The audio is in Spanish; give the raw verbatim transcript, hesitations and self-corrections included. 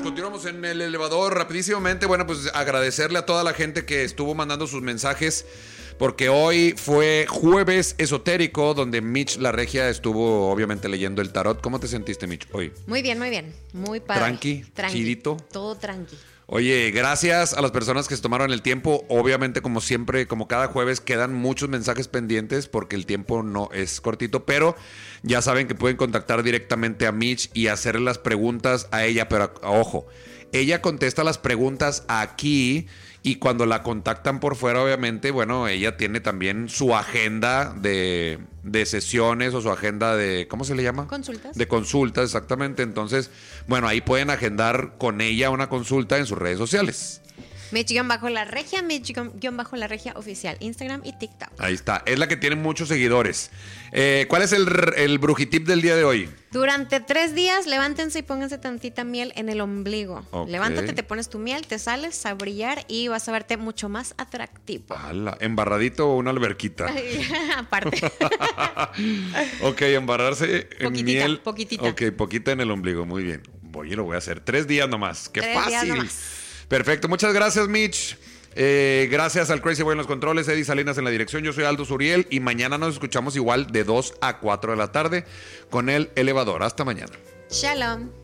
continuamos en el elevador rapidísimamente. Bueno, pues agradecerle a toda la gente que estuvo mandando sus mensajes, porque hoy fue jueves esotérico, donde Mitch la Regia estuvo obviamente leyendo el tarot. ¿Cómo te sentiste, Mitch, hoy? Muy bien, muy bien. Muy padre. Tranqui, tranqui chidito. Todo tranqui. Oye, gracias a las personas que se tomaron el tiempo. Obviamente, como siempre, como cada jueves, quedan muchos mensajes pendientes porque el tiempo no es cortito, pero ya saben que pueden contactar directamente a Mitch y hacerle las preguntas a ella, pero ojo, ella contesta las preguntas aquí y cuando la contactan por fuera, obviamente, bueno, ella tiene también su agenda de, de sesiones o su agenda de, ¿cómo se le llama? Consultas. De consultas, exactamente. Entonces, bueno, ahí pueden agendar con ella una consulta en sus redes sociales. Mitch-la Regia, Mitch-la Regia oficial, Instagram y TikTok. Ahí está, es la que tiene muchos seguidores. Eh, ¿Cuál es el, el brujitip del día de hoy? Durante tres días, levántense y pónganse tantita miel en el ombligo. Okay. Levántate, te pones tu miel, te sales a brillar y vas a verte mucho más atractivo. ¡Hala! ¿Embarradito o una alberquita? Aparte. Ok, embarrarse en Poquitita, miel. Poquitita. Ok, poquita en el ombligo, muy bien. Voy, lo voy a hacer. Tres días nomás. ¡Qué Tres fácil! días nomás. Perfecto, muchas gracias, Mitch. Eh, gracias al Crazy Boy en los controles, Eddie Salinas en la dirección. Yo soy Aldo Suriel y mañana nos escuchamos igual de dos a cuatro de la tarde con el elevador. Hasta mañana. Shalom.